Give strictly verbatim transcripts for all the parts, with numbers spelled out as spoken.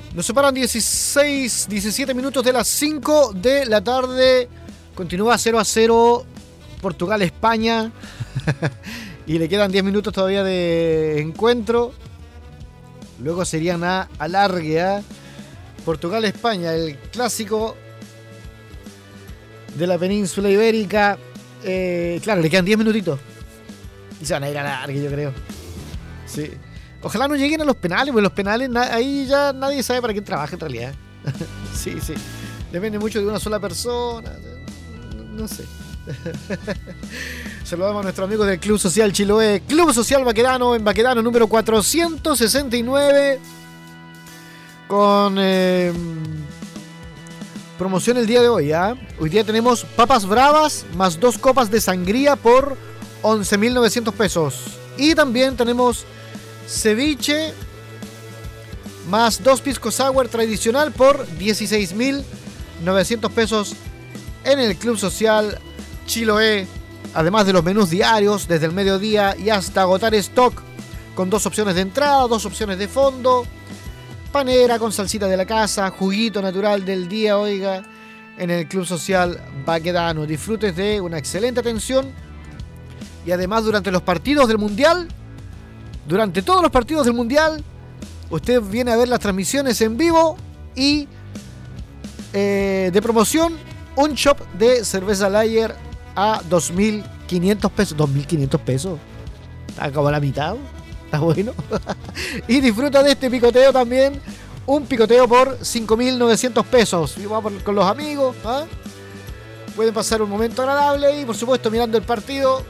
Nos separan dieciséis, diecisiete minutos de las cinco de la tarde. Continúa cero a cero Portugal-España. Y le quedan diez minutos todavía de encuentro. Luego serían a alargue a Portugal-España, el clásico de la península ibérica. Eh, claro, le quedan diez minutitos. Y se van a ir a alargue, yo creo. Sí. Ojalá no lleguen a los penales, porque los penales ahí ya nadie sabe para quién trabaja en realidad. Sí, sí. Depende mucho de una sola persona. No sé. Saludamos a nuestros amigos del Club Social Chiloé, Club Social Baquedano, en Baquedano número cuatrocientos sesenta y nueve, con eh, promoción el día de hoy. ¿eh? Hoy día tenemos papas bravas más dos copas de sangría por once mil novecientos pesos. Y también tenemos ceviche más dos pisco sour tradicional por dieciséis mil novecientos pesos en el Club Social Chiloé. Además de los menús diarios desde el mediodía y hasta agotar stock, con dos opciones de entrada, dos opciones de fondo, panera con salsita de la casa, juguito natural del día, oiga, en el Club Social Baquedano. Disfrutes de una excelente atención y además durante los partidos del Mundial, durante todos los partidos del Mundial, usted viene a ver las transmisiones en vivo y eh, de promoción, un shop de cerveza Lager a dos mil quinientos pesos. dos mil quinientos pesos. Está como la mitad. Está bueno. Y disfruta de este picoteo también. Un picoteo por cinco mil novecientos pesos. Y vamos con los amigos. ¿eh? Pueden pasar un momento agradable y por supuesto mirando el partido.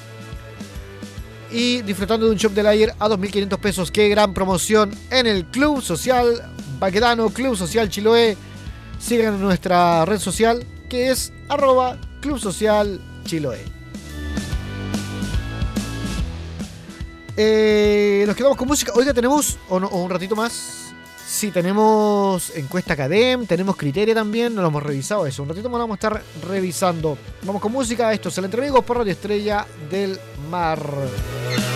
Y disfrutando de un shop de Lager a dos mil quinientos pesos. Qué gran promoción en el Club Social Baquedano, Club Social Chiloé. Sigan en nuestra red social que es arroba Club Social Chiloé. Eh, nos quedamos con música. Oiga, tenemos o, no, o un ratito más. Sí, tenemos encuesta Cadem, tenemos criterio también. No lo hemos revisado eso. Un ratito más lo vamos a estar revisando. Vamos con música. Esto es el Entre Amigos por Radio Estrella del Mar.